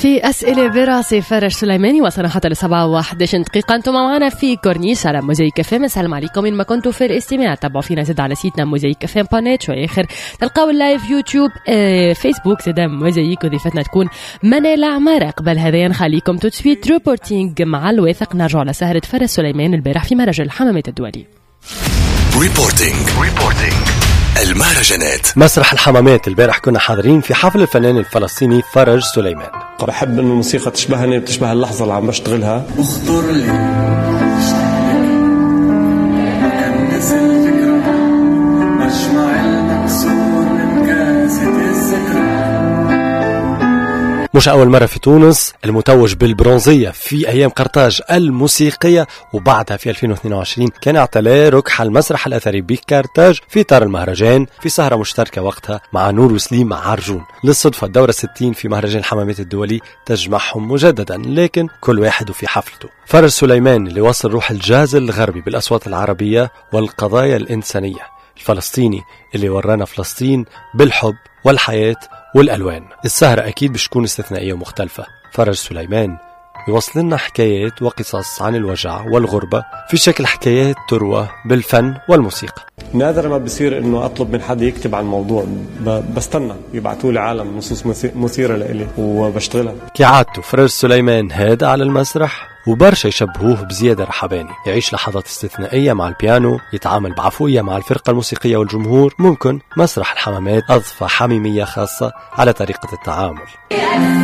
في أسئلة براسي فرج سليماني وصلنا حتى ل7:11 دقيقة. أنتم معنا في كورنيش على موزايك اف ام. السلام عليكم وين ما كنتوا في الاستماع. تابعوا فينا زد على سيتنا موزايك اف ام بانيت شوي آخر تلقاو اللايف يوتيوب فيسبوك زد موزايك. وضيفتنا تكون منال عمارة. قبل هذا نخليكم تسويت ريبورتينج مع الواثق. نرجع لسهرة فرج سليمان البارح في مهرجان الحمامات الدولي. ريبورتينج المهرجانات. مسرح الحمامات البارح كنا حاضرين في حفل الفنان الفلسطيني فرج سليمان. بحب انه الموسيقى تشبهني وتشبه اللحظه اللي عم بشتغلها. اخطر لي مش أول مرة في تونس المتوج بالبرونزية في أيام قرطاج الموسيقية، وبعدها في 2022 كان اعتلى ركح المسرح الأثري بكرتاج في إطار المهرجان في سهرة مشتركة وقتها مع نور وسليم عرجون. للصدفة الدورة 60 في مهرجان الحمامات الدولي تجمعهم مجددا، لكن كل واحد في حفلته. فرج سليمان اللي وصل روح الجاز الغربي بالأصوات العربية والقضايا الإنسانية، الفلسطيني اللي ورانا فلسطين بالحب والحياة والألوان. السهرة أكيد بتكون استثنائية ومختلفة. فرج سليمان يوصل لنا حكايات وقصص عن الوجع والغربة في شكل حكايات تروى بالفن والموسيقى. نادر ما بصير انه اطلب من حد يكتب عن موضوع، بستنى يبعثوا لي عالم نصوص مثيرة لإلي وبشتغلها. كعادته فرج سليمان هذا على المسرح وبرشا يشبهوه بزيادة رحباني، يعيش لحظات استثنائية مع البيانو، يتعامل بعفوية مع الفرقة الموسيقية والجمهور. ممكن مسرح الحمامات أضفى حميمية خاصة على طريقة التعامل.